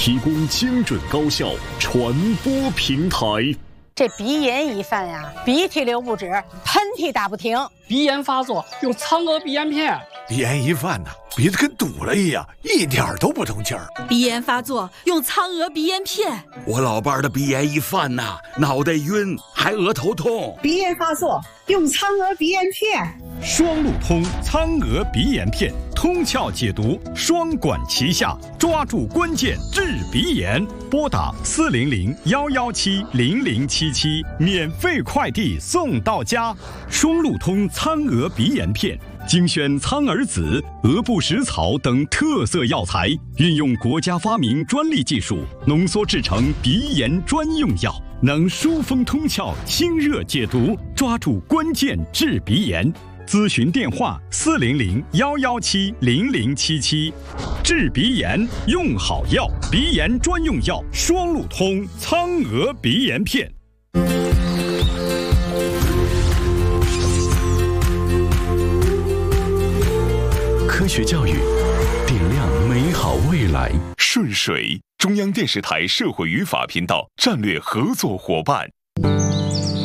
提供精准高效传播平台。 这鼻炎一犯呀，鼻涕流不止，喷嚏打不停。 鼻炎发作用苍娥鼻炎片。 鼻炎一犯呢，鼻子跟堵了一样，一点都不通气儿。 鼻炎发作用苍娥鼻炎片。 我老伴儿的鼻炎一犯呐，脑袋晕，还额头痛。 鼻炎发作用苍娥鼻炎片。 双路通苍娥鼻炎片，通窍解毒，双管齐下，抓住关键治鼻炎。拨打400-117-0077，免费快递送到家。双路通苍娥鼻炎片，精选苍耳子、鹅不食草等特色药材，运用国家发明专利技术，浓缩制成鼻炎专用药，能疏风通窍、清热解毒，抓住关键治鼻炎。咨询电话400-117-0077，治鼻炎用好药，鼻炎专用药双路通苍娥鼻炎片。 科学教育，点亮美好未来。顺水，中央电视台社会与法频道战略合作伙伴。